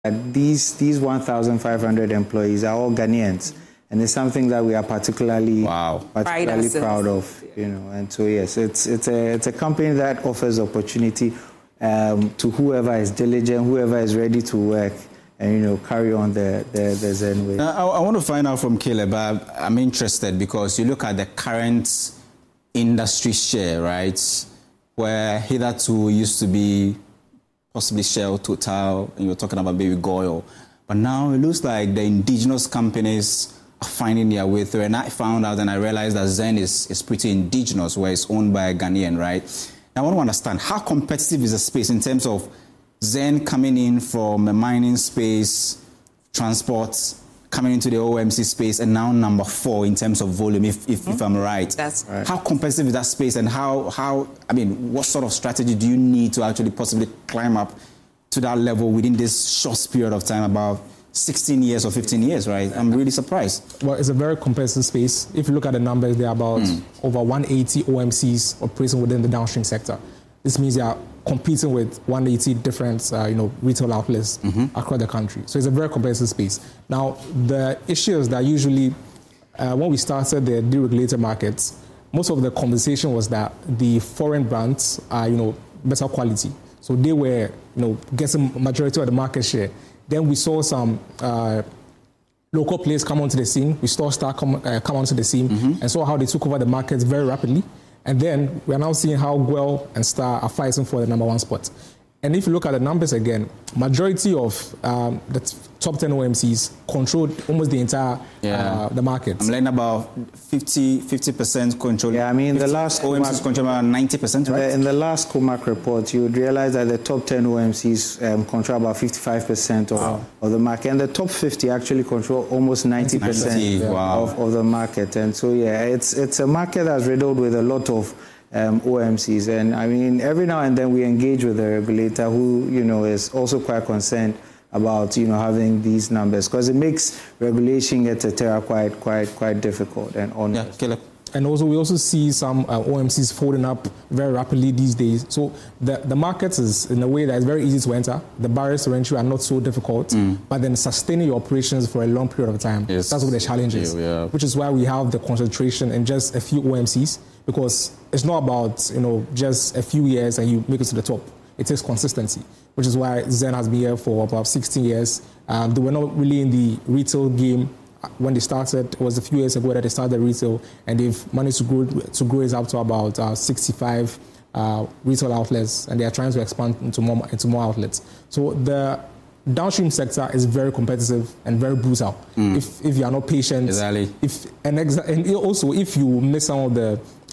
These 1,500 employees are all Ghanaians, and it's something that we are particularly proud of. And so yes, it's a company that offers opportunity to whoever is diligent, whoever is ready to work, and carry on the Zen way. I want to find out from Caleb. I'm interested because you look at the current industry share, right, where hitherto used to be possibly Shell, Total, and you're talking about maybe Goil. But now it looks like the indigenous companies are finding their way through. And I found out and I realized that Zen is pretty indigenous, where it's owned by a Ghanaian, right? Now I want to understand, how competitive is the space in terms of Zen coming in from a mining space, transport, coming into the OMC space, and now number 4 in terms of volume, if I'm right. That's right. How competitive is that space, and what sort of strategy do you need to actually possibly climb up to that level within this short period of time, about 16 years or 15 years, right? I'm really surprised. Well, it's a very competitive space. If you look at the numbers, there are about over 180 OMCs operating within the downstream sector. This means they are competing with 180 different, retail outlets across the country. So it's a very competitive space. Now, the issue is that usually when we started the deregulated markets, most of the conversation was that the foreign brands are, better quality. So they were, getting majority of the market share. Then we saw some local players come onto the scene. We saw Star come onto the scene and saw how they took over the markets very rapidly. And then we are now seeing how Guel and Star are fighting for the number 1 spot. And if you look at the numbers again, majority of the top 10 OMCs controlled almost the entire the market. I'm learning about 50% control. Yeah, I mean, the last OMCs control about 90%, right? In the last COMAC report, you would realize that the top 10 OMCs control about 55% of the market, and the top 50 actually control almost 90% of the market. And so, it's a market that's riddled with a lot of OMCs, and I mean, every now and then we engage with the regulator, who is also quite concerned about having these numbers, because it makes regulation et cetera quite difficult and onerous. Caleb. And also, we also see some OMCs folding up very rapidly these days. So the market is in a way that is very easy to enter. The barriers to entry are not so difficult, but then sustaining your operations for a long period of time, that's what the challenge is, which is why we have the concentration in just a few OMCs, because it's not about just a few years and you make it to the top. It takes consistency, which is why Zen has been here for about 16 years. They were not really in the retail game when they started. It was a few years ago that they started retail, and they've managed to grow it up to about 65 retail outlets, and they are trying to expand into more outlets. So the downstream sector is very competitive and very brutal. If you are not patient, exactly. And also if you miss some of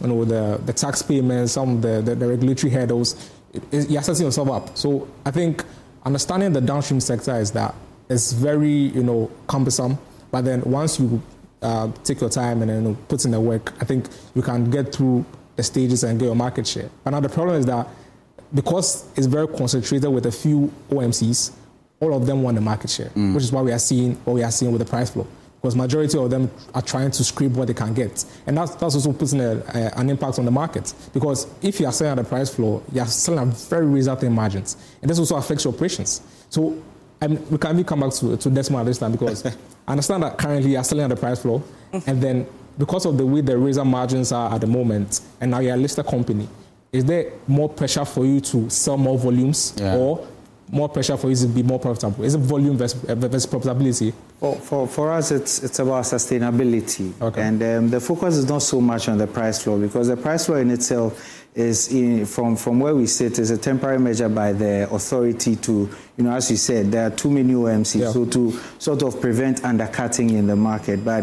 the tax payments, some of the regulatory hurdles, you're setting yourself up. So I think understanding the downstream sector is that it's very cumbersome. But then once you take your time and put in the work, I think you can get through the stages and get your market share. But now the problem is that because it's very concentrated with a few OMCs, all of them want the market share, which is why we are seeing what we are seeing with the price flow. Because majority of them are trying to scrape what they can get. And that's also putting an impact on the market. Because if you are selling at the price floor, you are selling at very razor-thin margins. And this also affects your operations. So we can come back to Desmond this time, because I understand that currently you are selling at the price floor. And then because of the way the razor margins are at the moment, and now you're a listed company, is there more pressure for you to sell more volumes or more pressure for you to be more profitable? Is it volume versus profitability? For us, it's about sustainability. Okay. And the focus is not so much on the price floor, because the price floor in itself is, from where we sit, is a temporary measure by the authority to, as you said, there are too many OMCs, so to sort of prevent undercutting in the market. But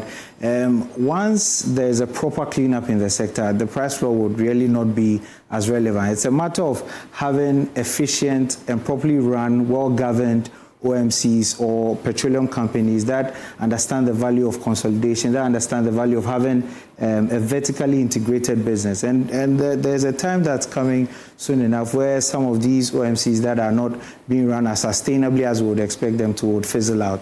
once there's a proper cleanup in the sector, the price floor would really not be as relevant. It's a matter of having efficient and properly run, well-governed OMCs or petroleum companies that understand the value of consolidation, that understand the value of having a vertically integrated business. And there's a time that's coming soon enough where some of these OMCs that are not being run as sustainably as we would expect them to would fizzle out.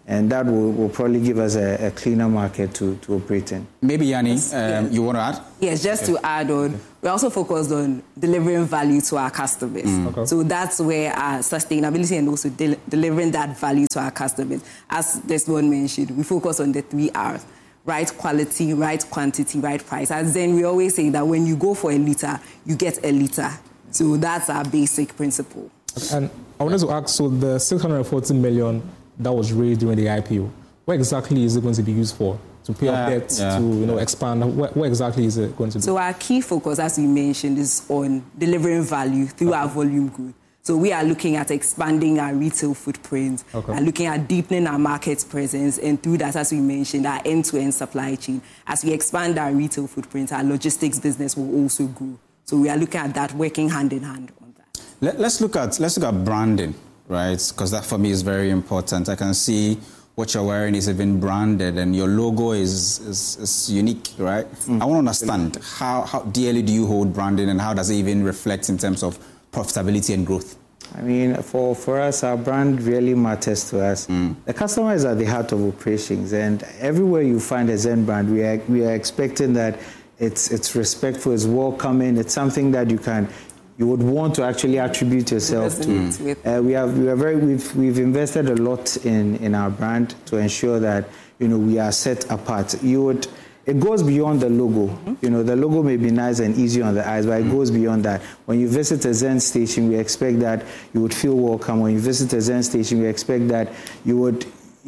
And that will probably give us a cleaner market to operate in. Maybe, Yanni, you want to add? Yes, just to add on, we're also focused on delivering value to our customers. Okay. So that's where our sustainability and also delivering that value to our customers. As Desmond mentioned, we focus on the 3 R's. Right quality, right quantity, right price. As then we always say that when you go for a liter, you get a liter. So that's our basic principle. And I wanted to ask, so the 640 million that was raised during the IPO, what exactly is it going to be used for? To pay off debt, to expand? What exactly is it going to do? So our key focus, as we mentioned, is on delivering value through our volume growth. So we are looking at expanding our retail footprint, and looking at deepening our market presence, and through that, as we mentioned, our end-to-end supply chain. As we expand our retail footprint, our logistics business will also grow. So we are looking at that, working hand in hand on that. Let's look at branding, right? Because that for me is very important. I can see what you're wearing is even branded, and your logo is unique, right? I want to understand how dearly do you hold branding, and how does it even reflect in terms of profitability and growth? I mean, for us, our brand really matters to us. The customer is at the heart of operations, and everywhere you find a Zen brand, we are expecting that it's respectful, it's welcoming, it's something that you would want to actually attribute yourself to. We've invested a lot in our brand to ensure that we are set apart. It goes beyond the logo. The logo may be nice and easy on the eyes, but it goes beyond that. When you visit a Zen station, we expect that you would feel welcome. When you visit a Zen station, we expect that you would,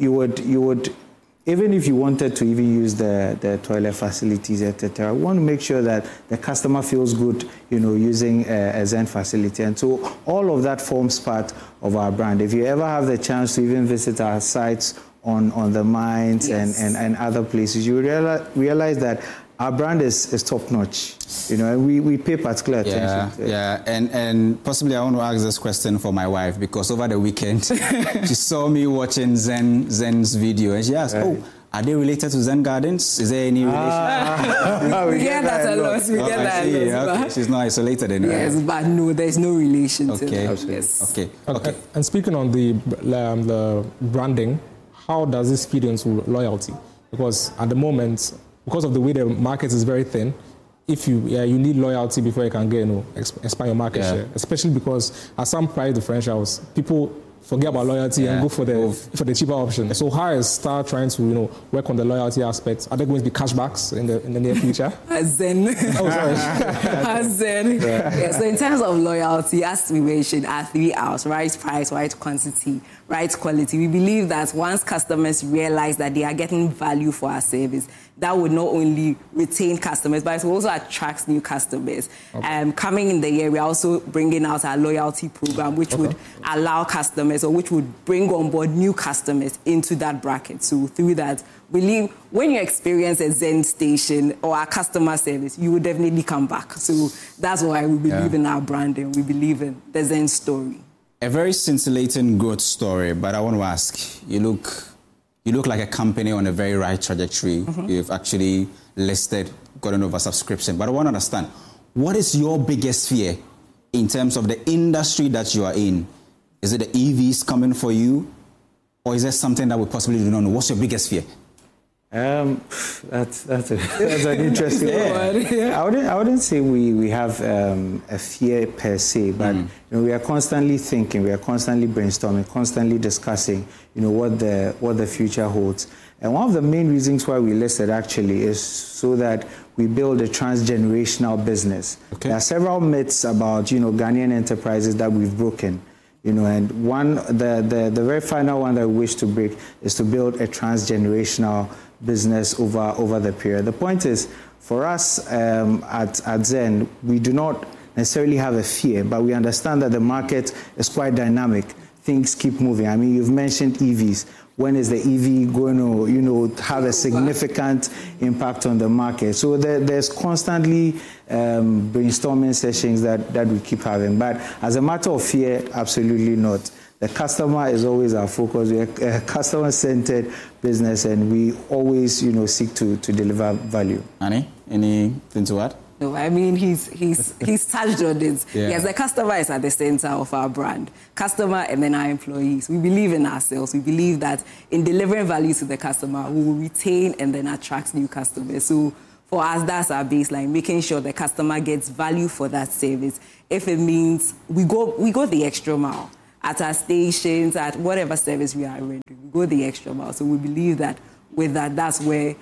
even if you wanted to even use the toilet facilities, etc., we want to make sure that the customer feels good, using a Zen facility. And so all of that forms part of our brand. If you ever have the chance to even visit our sites on the Mines and other places, you realize that our brand is top-notch, and we pay particular attention to it. Yeah, and possibly I want to ask this question for my wife, because over the weekend, she saw me watching Zen's video, and she asked, are they related to Zen Gardens? Is there any relation? We get that a lot. We get that a lot. Okay. She's not isolated anyway. Yes, but no, there's no relation to that. Yes. Okay. And speaking on the branding, how does this feed into loyalty? Because at the moment, because of the way the market is very thin, if you need loyalty before you can get expand your market share. Especially because at some price differentials, people forget about loyalty and go for the cheaper option. So how is Star trying to work on the loyalty aspect? Are there going to be cashbacks in the near future? Zen. Oh, sorry. Zen. So in terms of loyalty, as we mentioned, our 3 R's: right price, right quantity, right quality. We believe that once customers realize that they are getting value for our service, that would not only retain customers, but it will also attract new customers. Coming in the year, we're also bringing out our loyalty program, which would allow customers, or which would bring on board new customers into that bracket. So through that, believe when you experience a Zen station or our customer service, you will definitely come back. So that's why we believe in our branding. We believe in the Zen story. A very scintillating growth story, but I want to ask, you look like a company on a very right trajectory. You've actually listed, gotten over subscription. But I want to understand, what is your biggest fear in terms of the industry that you are in? Is it the EVs coming for you? Or is there something that we possibly do not know? What's your biggest fear? That's an interesting one. I wouldn't say we have a fear per se, but we are constantly thinking, we are constantly brainstorming, constantly discussing, what the future holds. And one of the main reasons why we listed actually is so that we build a transgenerational business. There are several myths about Ghanaian enterprises that we've broken. And the very final one that we wish to break is to build a transgenerational business over the period. The point is, for us at Zen, we do not necessarily have a fear, but we understand that the market is quite dynamic. Things keep moving. I mean, you've mentioned EVs. When is the EV going to, have a significant impact on the market? So there's constantly brainstorming sessions that we keep having. But as a matter of fear, absolutely not. The customer is always our focus. We're a customer-centered business, and we always, seek to deliver value. Annie, anything to add? No, I mean, he's touched on it. Yeah. Yes, the customer is at the center of our brand. Customer and then our employees. We believe in ourselves. We believe that in delivering value to the customer, we will retain and then attract new customers. So for us, that's our baseline, making sure the customer gets value for that service. If it means we go the extra mile at our stations, at whatever service we are rendering, we go the extra mile. So we believe that with that, that's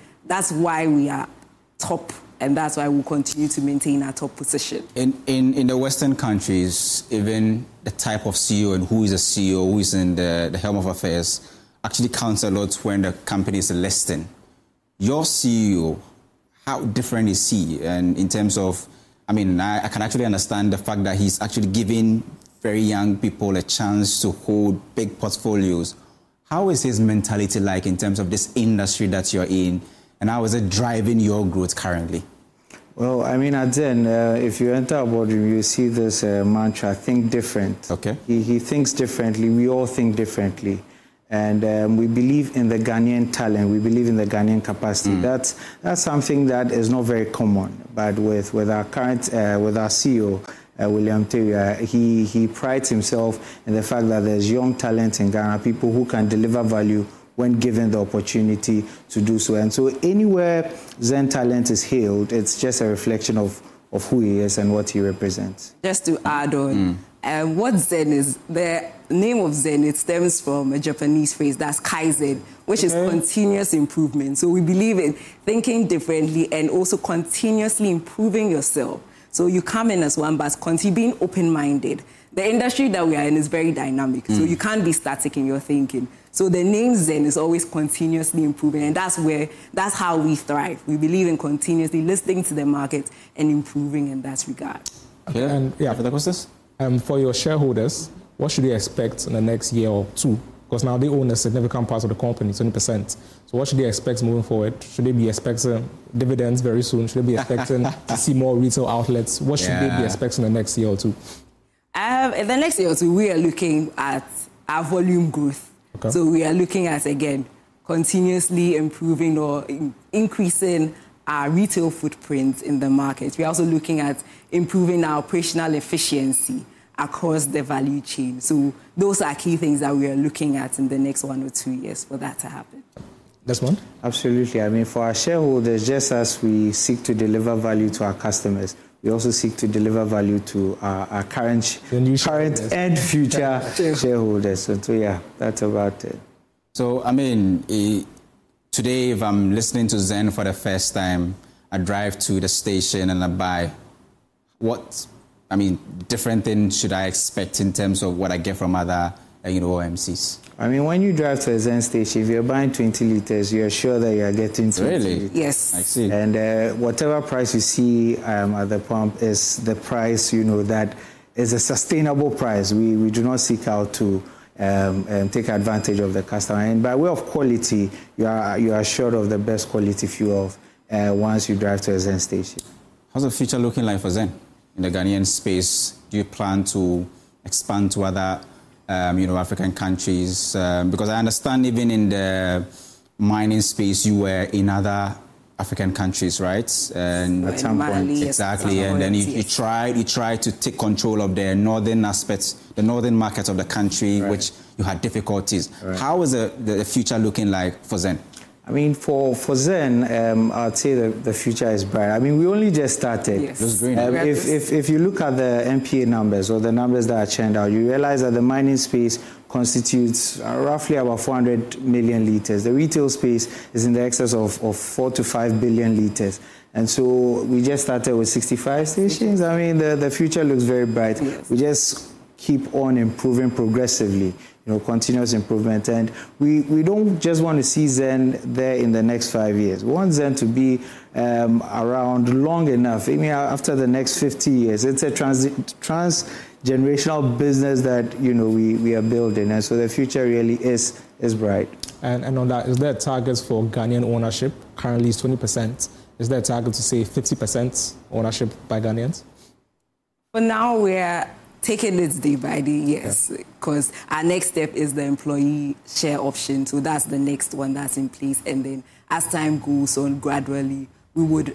why we are top. And that's why we'll continue to maintain our top position. In the Western countries, even the type of CEO and who is a CEO, who is in the helm of affairs, actually counts a lot when the company is listing. Your CEO, how different is he? And in terms of, I mean, I can actually understand the fact that he's actually giving very young people a chance to hold big portfolios. How is his mentality like in terms of this industry that you're in? And how is it driving your growth currently? Well, I mean, at Zen, if you enter a boardroom, you see this mantra, think different. Okay. He thinks differently. We all think differently. And we believe in the Ghanaian talent. We believe in the Ghanaian capacity. That's something that is not very common. But with our current, with our CEO, William Teria, he prides himself in the fact that there's young talent in Ghana, people who can deliver value when given the opportunity to do so. And so anywhere Zen talent is hailed, it's just a reflection of who he is and what he represents. Just to add on, what Zen is, the name of Zen, it stems from a Japanese phrase, that's Kaizen, which is continuous improvement. So we believe in thinking differently and also continuously improving yourself. So you come in as one, but continue being open-minded. The industry that we are in is very dynamic, so you can't be static in your thinking. So the name Zen is always continuously improving, and that's how we thrive. We believe in continuously listening to the market and improving in that regard. Okay. And yeah, for the questions? For your shareholders, what should they expect in the next year or two? Because now they own a significant part of the company, 20%. So what should they expect moving forward? Should they be expecting dividends very soon? Should they be expecting to see more retail outlets? What should they be expecting in the next year or two? In the next year or two, we are looking at our volume growth. Okay. So we are looking at, again, continuously improving or increasing our retail footprint in the market. We're also looking at improving our operational efficiency across the value chain. So those are key things that we are looking at in the next 1 or 2 years for that to happen. Desmond? Absolutely. I mean, for our shareholders, just as we seek to deliver value to our customers, we also seek to deliver value to our current and future shareholders. So yeah, that's about it. So, I mean, today, if I'm listening to Zen for the first time, I drive to the station and I buy. Different things should I expect in terms of what I get from other, OMCs? I mean, when you drive to a Zen station, if you're buying 20 liters, you're sure that you're getting 20 liters. Yes. I see. And whatever price you see at the pump is the price, that is a sustainable price. We do not seek out to take advantage of the customer. And by way of quality, you are assured of the best quality fuel once you drive to a Zen station. How's the future looking like for Zen in the Ghanaian space? Do you plan to expand to other African countries? Because I understand even in the mining space, you were in other African countries, right? And at some point, exactly. And then you tried to take control of the northern aspects, the northern markets of the country, which you had difficulties. Right. How is the future looking like for Zen? I mean, for Zen, I'd say the future is bright. I mean, we only just started. Yes. Just green. If you look at the MPA numbers or the numbers that are churned out, you realize that the mining space constitutes roughly about 400 million liters. The retail space is in the excess of 4 to 5 billion liters. And so we just started with 65 stations. I mean, the future looks very bright. Yes. We just keep on improving progressively. Continuous improvement. And we don't just want to see Zen there in the next 5 years. We want Zen to be around long enough. I mean, after the next 50 years. It's a trans-generational business that, we are building. And so the future really is bright. And on that, is there targets for Ghanaian ownership? Currently it's 20%. Is there a target to say 50% ownership by Ghanaians? For now, we're taking it day by day, yes, because our next step is the employee share option. So that's the next one that's in place. And then as time goes on, gradually, we would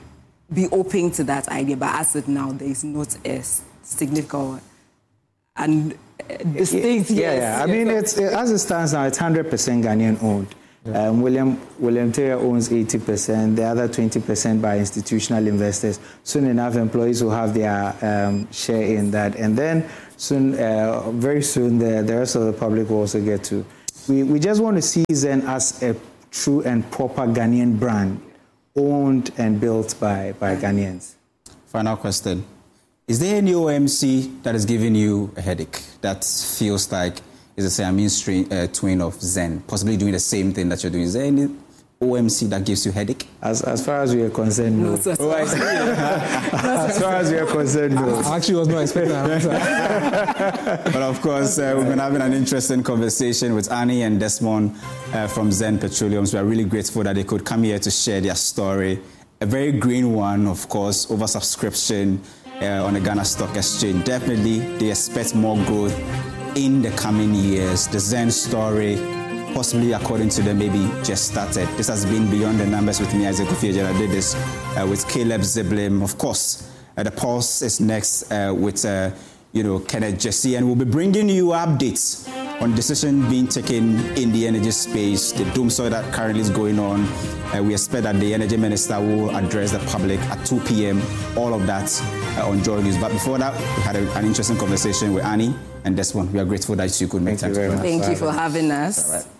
be open to that idea. But as of now, there is not a significant and distinct. Yeah. I mean, as it stands now, it's 100% Ghanaian owned. Yeah. William Taylor owns 80%, the other 20% by institutional investors. Soon enough, employees will have their share in that. And then very soon, the rest of the public will also get to. We just want to see Zen as a true and proper Ghanaian brand, owned and built by Ghanaians. Final question. Is there any OMC that is giving you a headache that feels like is a mainstream twin of Zen, possibly doing the same thing that you're doing? Is there any OMC that gives you headache? As far as we are concerned, no. As far as we are concerned, no. I actually was not expecting that. But of course, we've been having an interesting conversation with Annie and Desmond from Zen Petroleum. So we're really grateful that they could come here to share their story. A very green one, of course, oversubscription on the Ghana Stock Exchange. Definitely, they expect more growth in the coming years. The Zen story, possibly according to them, maybe just started. This has been Beyond the Numbers with me, Isaac Kofi. I did this with Caleb Ziblim. Of course, the Pulse is next with Kenneth Jesse, and we'll be bringing you updates on decision being taken in the energy space, the doomsday that currently is going on. We expect that the energy minister will address the public at 2 p.m. All of that on Joy News. But before that, we had an interesting conversation with Annie and Desmond. We are grateful that you could make time. Thank you for having us.